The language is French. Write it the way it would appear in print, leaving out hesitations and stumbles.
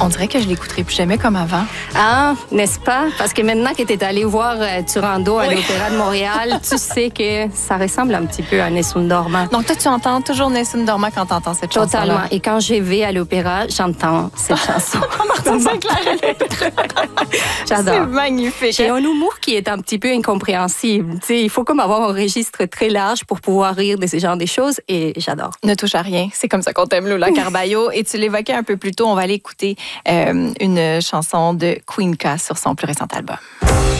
On dirait que je l'écouterai plus jamais comme avant. Ah, n'est-ce pas? Parce que maintenant que tu es allé voir Turandot à l'Opéra de Montréal, tu sais que ça ressemble un petit peu à Nessun Dorma. Donc toi, tu entends toujours Nessun Dorma quand tu entends cette chanson. Totalement. Et quand je vais à l'opéra, j'entends cette chanson. Martin Sinclair à l'opéra. J'adore. C'est magnifique. J'ai un humour qui est un petit peu incompréhensible. Tu sais, il faut comme avoir un registre très large pour pouvoir rire de ce genre de choses et j'adore. Ne touche à rien. C'est comme ça qu'on t'aime, Lola Carballo. Et tu l'évoquais un peu plus tôt, on va aller écouter une chanson de Queen K sur son plus récent album.